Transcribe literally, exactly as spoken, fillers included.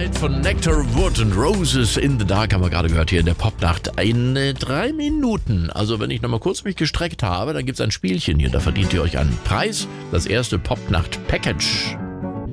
Hit von Nectar, Wood and Roses in the Dark haben wir gerade gehört hier in der Popnacht. In äh, drei Minuten, also wenn ich nochmal kurz mich gestreckt habe, dann gibt es ein Spielchen hier, da verdient ihr euch einen Preis. Das erste Popnacht-Package